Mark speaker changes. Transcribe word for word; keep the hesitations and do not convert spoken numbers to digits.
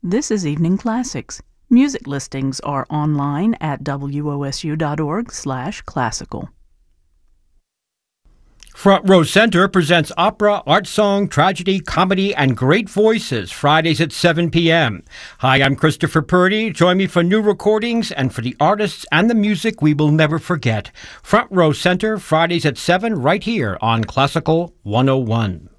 Speaker 1: This is Evening Classics. Music listings are online at W O S U dot org slash classical.
Speaker 2: Front Row Center presents opera, art song, tragedy, comedy, and great voices Fridays at seven p m Hi, I'm Christopher Purdy. Join me for new recordings and for the artists and the music we will never forget. Front Row Center, Fridays at seven, right here on Classical one oh one.